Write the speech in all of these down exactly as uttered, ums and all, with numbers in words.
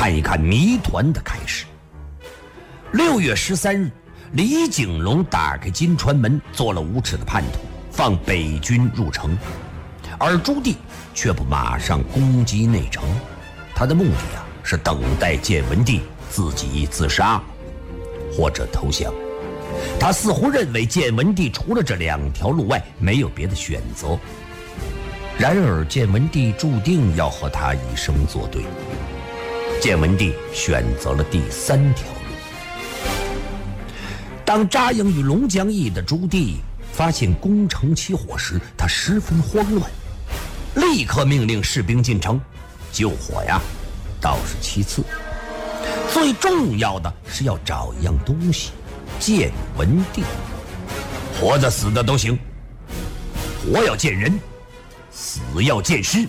看一看谜团的开始。六月十三日，李景龙打开金川门，做了无耻的叛徒，放北军入城，而朱棣却不马上攻击内城，他的目的啊是等待建文帝自己自杀或者投降。他似乎认为建文帝除了这两条路外没有别的选择。然而建文帝注定要和他以生作对，建文帝选择了第三条路。当扎营于龙江驿的朱棣发现攻城起火时，他十分慌乱，立刻命令士兵进城救火呀，倒是其次，最重要的是要找一样东西，建文帝。活的死的都行，活要见人，死要见尸。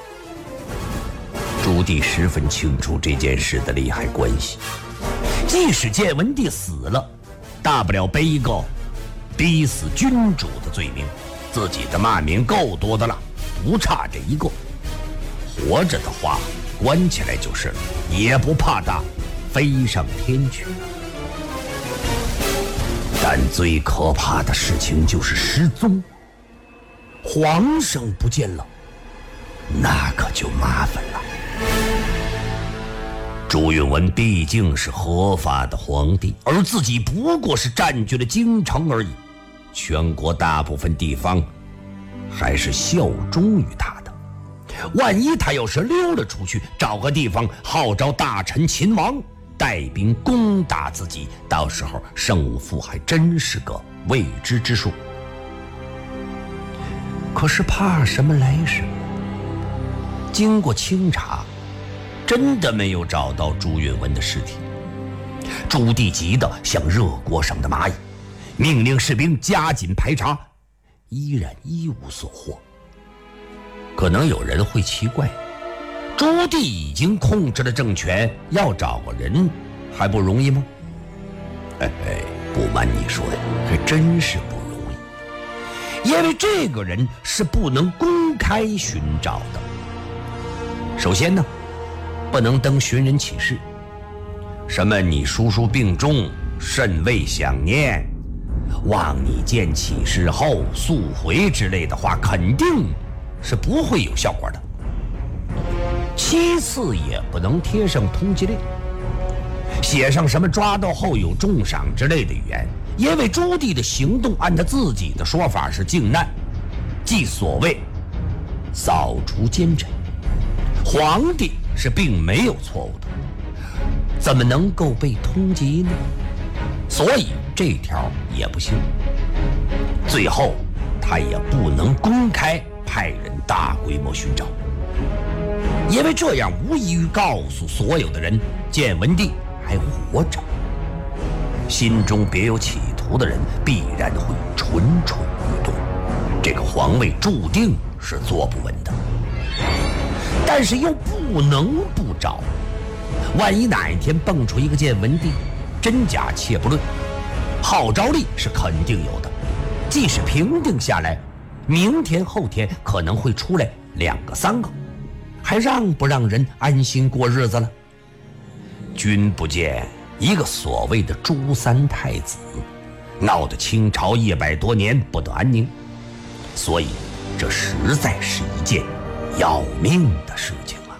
朱棣十分清楚这件事的利害关系，即使建文帝死了，大不了背一个逼死君主的罪名，自己的骂名够多的了，不差这一个。活着的话关起来就是了，也不怕他飞上天去。但最可怕的事情就是失踪，皇上不见了，那可就麻烦了。朱允炆毕竟是合法的皇帝，而自己不过是占据了京城而已，全国大部分地方还是效忠于他的。万一他要是溜了出去，找个地方号召大臣秦王带兵攻打自己，到时候胜负还真是个未知之数。可是怕什么来什么，经过清查，真的没有找到朱允炆的尸体。朱棣急得像热锅上的蚂蚁，命令士兵加紧排查，依然一无所获。可能有人会奇怪，朱棣已经控制了政权，要找个人还不容易吗？哎哎，不瞒你说呀，还真是不容易，因为这个人是不能公开寻找的。首先呢，不能登寻人启事，什么你叔叔病重，甚为想念，望你见启事后速回之类的话，肯定是不会有效果的。其次也不能贴上通缉令，写上什么抓到后有重赏之类的语言，因为朱棣的行动按他自己的说法是靖难，即所谓扫除奸臣，皇帝是并没有错误的，怎么能够被通缉呢？所以这条也不行。最后他也不能公开派人大规模寻找，因为这样无异于告诉所有的人建文帝还活着，心中别有企图的人必然会蠢蠢欲动，这个皇位注定是坐不稳的。但是又不能不找，万一哪一天蹦出一个建文帝，真假且不论，号召力是肯定有的，即使平定下来，明天后天可能会出来两个三个，还让不让人安心过日子了？君不见一个所谓的朱三太子，闹得清朝一百多年不得安宁，所以这实在是一件要命的事情啊！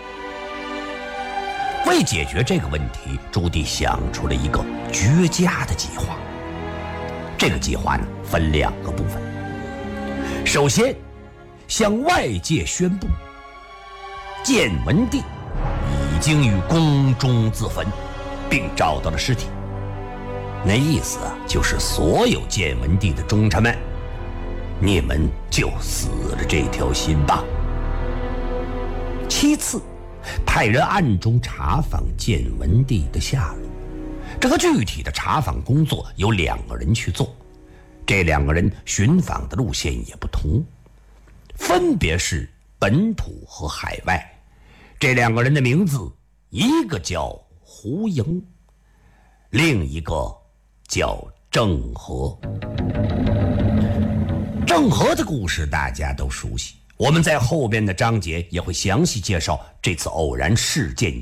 为解决这个问题，朱棣想出了一个绝佳的计划。这个计划呢，分两个部分。首先，向外界宣布，建文帝已经于宫中自焚，并找到了尸体。那意思啊，就是所有建文帝的忠臣们，你们就死了这条心吧。其次，派人暗中查访建文帝的下落。这个具体的查访工作由两个人去做，这两个人寻访的路线也不同，分别是本土和海外。这两个人的名字，一个叫胡莹，另一个叫郑和。郑和的故事大家都熟悉，我们在后边的章节也会详细介绍这次偶然事件